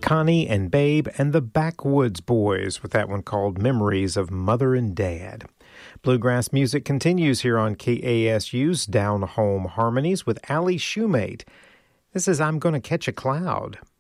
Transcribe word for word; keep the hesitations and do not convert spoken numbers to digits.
Connie and Babe and the Backwoods Boys with that one called Memories of Mother and Dad. Bluegrass music continues here on K A S U's Down Home Harmonies with Allie Shoemate. This is I'm Gonna Catch a Cloud.